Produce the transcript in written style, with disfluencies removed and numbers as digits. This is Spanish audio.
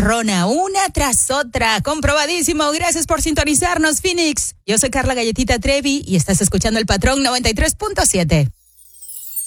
perrona, una tras otra, comprobadísimo. Gracias por sintonizarnos, Phoenix. Yo soy Carla Galletita Trevi y estás escuchando El Patrón 93.7.